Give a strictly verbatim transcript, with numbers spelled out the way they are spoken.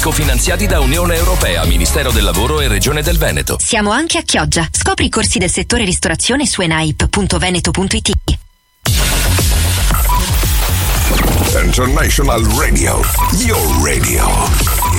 Cofinanziati da Unione Europea, Ministero del Lavoro e Regione del Veneto. Siamo anche a Chioggia. Scopri i corsi del settore ristorazione su enaip punto veneto punto it. International Radio, your radio.